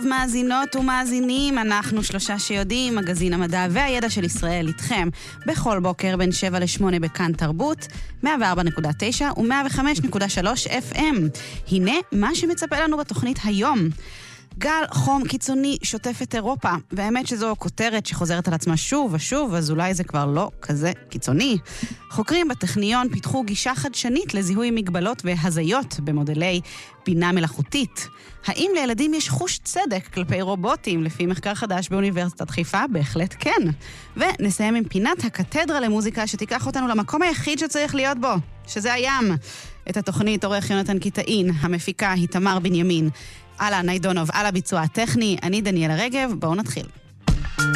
מאזינות ומאזינים, אנחנו שלושה שיודעים, מגזין המדע והידע של ישראל איתכם בכל בוקר בין 7 ל-8 בכאן תרבות, 104.9 ו-105.3 FM. הנה מה שמצפה לנו בתוכנית היום. גל חום קיצוני שוטף את אירופה, והאמת שזו כותרת שחוזרת על עצמה שוב ושוב, אז אולי זה כבר לא כזה קיצוני. חוקרים בטכניון פיתחו גישה חדשנית לזיהוי מגבלות והזיות במודלי בינה מלאכותית. האם לילדים יש חוש צדק כלפי רובוטים לפי מחקר חדש באוניברסיטת חיפה? בהחלט כן. ונסיים עם פינת הקתדרה למוזיקה שתיקח אותנו למקום היחיד שצריך להיות בו, שזה הים. את התוכנית עורך יונתן קיטאין, המפיקה היא תמר בנימין. על הניידונוב, על הביצוע הטכני, אני דניאלה רגב, בואו נתחיל.